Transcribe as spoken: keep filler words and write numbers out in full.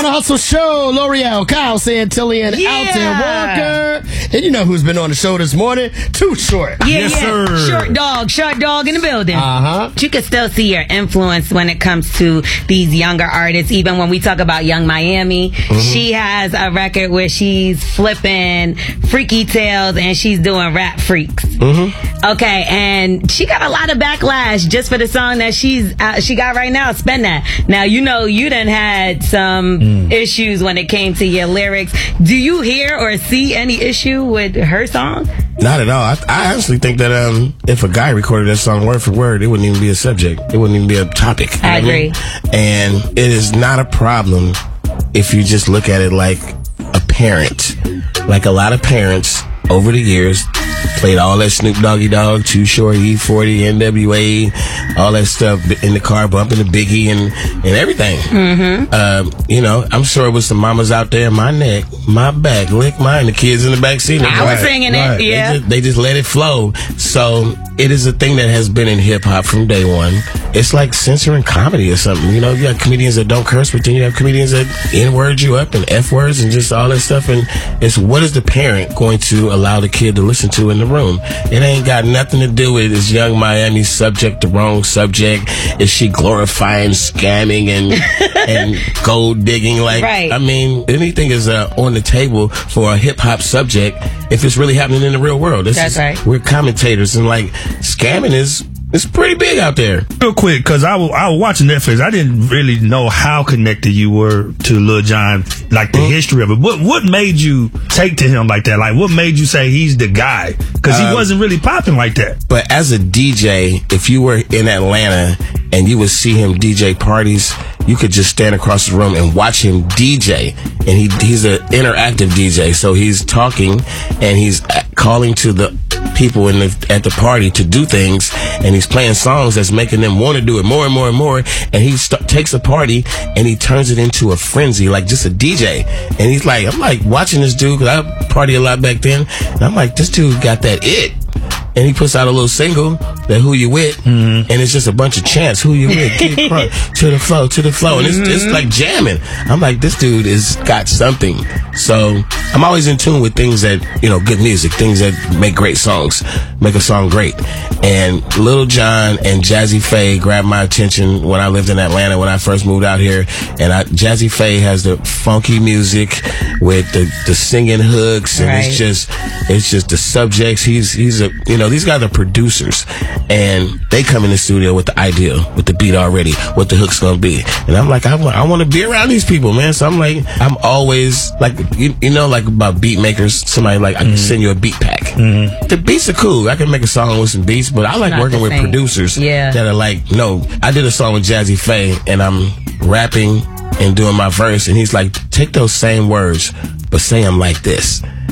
on the Hustle Show, L'Oreal, Kyle Santilli, yeah. Alton Walker. And you know who's been on the show this morning? Too Short. Yeah, yes, yeah. sir. Short dog, short dog in the building. Uh-huh. You can still see your influence when it comes to these younger artists. Even when we talk about Young Miami, mm-hmm. she has a record where she's flipping Freaky Tales and she's doing Rap Freaks. Mm-hmm. Okay, and she got a lot of backlash just for the song that she's uh, she got right now, Spend That. Now, you know, you done had some mm. issues when it came to your lyrics. Do you hear or see any issue with her song? Not at all. I, I honestly think that um, if a guy recorded that song word for word, it wouldn't even be a subject. It wouldn't even be a topic. I agree. I mean? And it is not a problem if you just look at it like a parent. Like a lot of parents over the years played all that Snoop Doggy Dogg, Too Short, E forty, N W A, all that stuff in the car, bumping the Biggie and, and everything. Mm-hmm. Uh, you know, I'm sure it was some mamas out there, my neck, my back, lick mine, the kids in the back seat. I was singing right. it, yeah. They just, they just let it flow. So it is a thing that has been in hip hop from day one. It's like censoring comedy or something. You know, you have comedians that don't curse, but then you have comedians that N-word you up and F-words and just all that stuff. And it's what is the parent going to allow the kid to listen to in the room? It ain't got nothing to do with is Young Miami subject the wrong subject? Is she glorifying scamming and and gold digging? Like, right. I mean, anything is uh, on the table for a hip hop subject if it's really happening in the real world. This That's is, right. We're commentators and like scamming is. It's pretty big out there. Real quick, because I, w- I was watching Netflix. I didn't really know how connected you were to Lil Jon, like the mm-hmm. history of it. What what made you take to him like that? Like, what made you say he's the guy? Because he um, wasn't really popping like that. But as a D J, if you were in Atlanta and you would see him D J parties, you could just stand across the room and watch him D J. And he he's an interactive D J. So he's talking and he's calling to the people in the, at the party to do things, and he's playing songs that's making them want to do it more and more and more, and he st- takes a party and he turns it into a frenzy, like just a D J. And he's like, I'm like watching this dude, because I party a lot back then, and I'm like, this dude got that it. And he puts out a little single, that Who You With, mm-hmm. and it's just a bunch of chants. Who you with? Get crunk, to the flow, to the flow. And it's, it's like jamming. I'm like, this dude has got something. So I'm always in tune with things that, you know, good music, things that make great songs, make a song great. And Lil Jon and Jazzy Faye grabbed my attention when I lived in Atlanta when I first moved out here. And I, Jazzy Faye has the funky music with the, the singing hooks, and right. it's just it's just the subjects. He's he's a you know these guys are producers, and they come in the studio with the idea, with the beat already, what the hook's gonna be. And I'm like, I want I want to be around these people, man. So I'm like, I'm always like, you, you know, like about beat makers. Somebody like, I can mm-hmm. send you a beat pack. Mm-hmm. The beats are cool. I can make a song with some beats, but I like working with producers yeah. that are like, no, I did a song with Jazzy Faye, and I'm rapping and doing my verse, and he's like, take those same words, but say them like this.